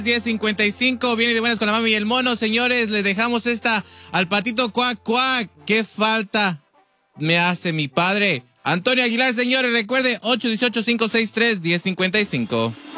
10:55, viene de buenas con la mami y el mono, señores, le dejamos esta al patito cuac cuac. ¿Qué falta me hace mi padre? Antonio Aguilar, señores, recuerde 818-563-1055.